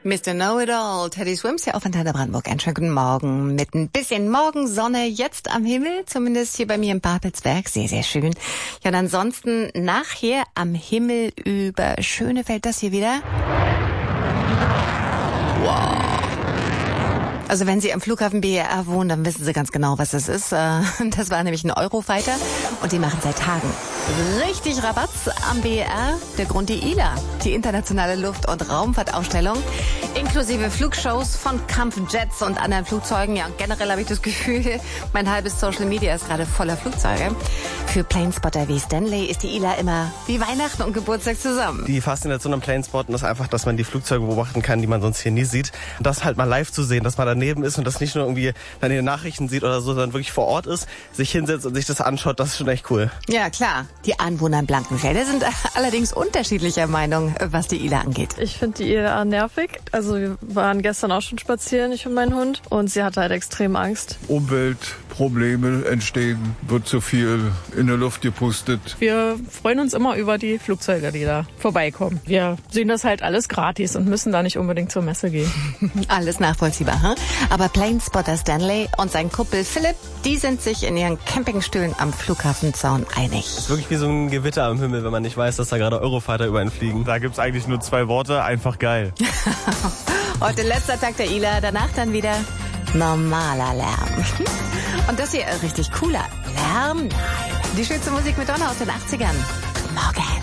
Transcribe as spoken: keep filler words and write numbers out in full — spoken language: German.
Mister Know-it-all, Teddy Swims hier auf Antenne Brandenburg. Einen schönen guten Morgen mit ein bisschen Morgensonne jetzt am Himmel, zumindest hier bei mir im Babelsberg. Sehr, sehr schön. Ja, und ansonsten nachher am Himmel über Schönefeld das hier wieder. Wow. Also wenn Sie am Flughafen B E R wohnen, dann wissen Sie ganz genau, was das ist. Das war nämlich ein Eurofighter und die machen seit Tagen richtig Rabatz am B E R. Der Grund die I L A, die internationale Luft- und Raumfahrtausstellung, inklusive Flugshows von Kampfjets und anderen Flugzeugen. Ja, und generell habe ich das Gefühl, mein halbes Social Media ist gerade voller Flugzeuge. Für Planespotter wie Stanley ist die I L A immer wie Weihnachten und Geburtstag zusammen. Die Faszination am Planespotten ist einfach, dass man die Flugzeuge beobachten kann, die man sonst hier nie sieht. Und das halt mal live zu sehen, dass man daneben ist und das nicht nur irgendwie dann in den Nachrichten sieht oder so, sondern wirklich vor Ort ist, sich hinsetzt und sich das anschaut, das ist schon echt cool. Ja, klar. Die Anwohner in Blankenfelde sind allerdings unterschiedlicher Meinung, was die I L A angeht. Ich finde die I L A nervig. Also wir waren gestern auch schon spazieren, ich und mein Hund. Und sie hatte halt extrem Angst. Umweltprobleme entstehen, wird zu viel in der Luft gepustet. Wir freuen uns immer über die Flugzeuge, die da vorbeikommen. Wir sehen das halt alles gratis und müssen da nicht unbedingt zur Messe gehen. Alles nachvollziehbar, hm? Aber Planespotter Stanley und sein Kumpel Philipp, die sind sich in ihren Campingstühlen am Flughafenzaun einig. Es ist wirklich wie so ein Gewitter am Himmel, wenn man nicht weiß, dass da gerade Eurofighter über einen fliegen. Da gibt's eigentlich nur zwei Worte, einfach geil. Heute letzter Tag der I L A, danach dann wieder normaler Lärm. Und das hier richtig cooler Lärm? Nein. Die schönste Musik mit Donner aus den achtzigern. Morgen.